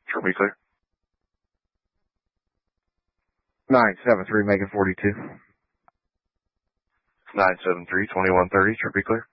Sure, be clear. 973, make it 42. 973-2130, sure, be clear.